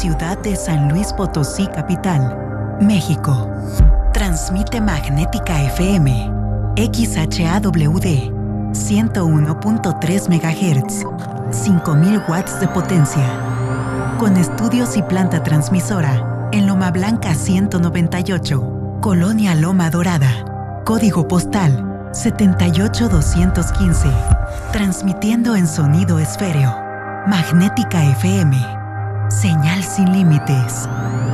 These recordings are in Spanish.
ciudad de San Luis Potosí, capital, México. Transmite Magnética FM, XHAWD, 101.3 MHz, 5000 watts de potencia. Con estudios y planta transmisora en Loma Blanca 198, Colonia Loma Dorada. Código postal 78215. Transmitiendo en sonido esféreo. Magnética FM. Señal sin límites.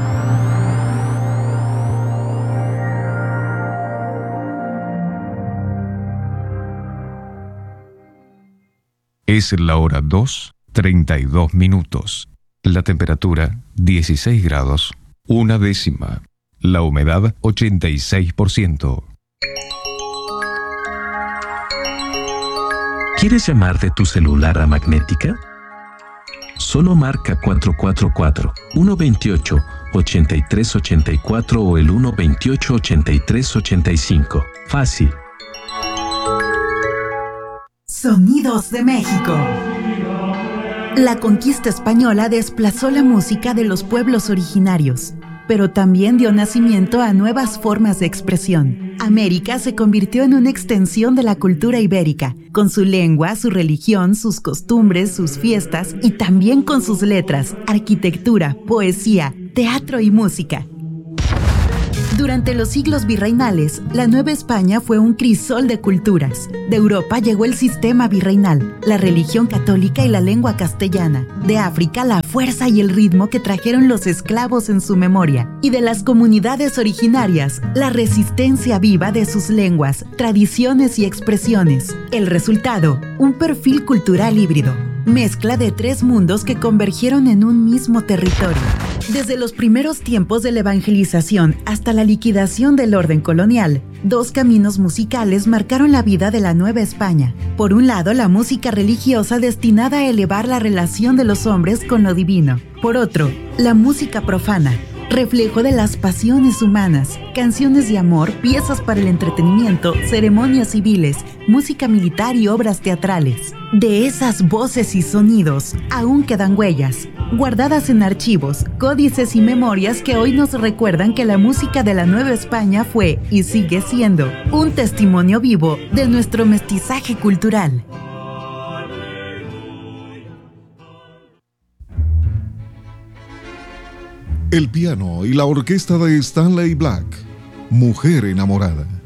Es la hora 2:32. La temperatura 16 grados, 1/10. La humedad 86%. ¿Quieres llamar de tu celular a Magnética? Solo marca 444-128-8384 o el 128-8385. Fácil. Sonidos de México. La conquista española desplazó la música de los pueblos originarios, pero también dio nacimiento a nuevas formas de expresión. América se convirtió en una extensión de la cultura ibérica, con su lengua, su religión, sus costumbres, sus fiestas y también con sus letras, arquitectura, poesía, teatro y música. Durante los siglos virreinales, la Nueva España fue un crisol de culturas. De Europa llegó el sistema virreinal, la religión católica y la lengua castellana. De África, la fuerza y el ritmo que trajeron los esclavos en su memoria. Y de las comunidades originarias, la resistencia viva de sus lenguas, tradiciones y expresiones. El resultado, un perfil cultural híbrido. Mezcla de tres mundos que convergieron en un mismo territorio. Desde los primeros tiempos de la evangelización hasta la liquidación del orden colonial, dos caminos musicales marcaron la vida de la Nueva España. Por un lado, la música religiosa destinada a elevar la relación de los hombres con lo divino. Por otro, la música profana, reflejo de las pasiones humanas, canciones de amor, piezas para el entretenimiento, ceremonias civiles, música militar y obras teatrales. De esas voces y sonidos aún quedan huellas, guardadas en archivos, códices y memorias que hoy nos recuerdan que la música de la Nueva España fue y sigue siendo un testimonio vivo de nuestro mestizaje cultural. El piano y la orquesta de Stanley Black, Mujer enamorada.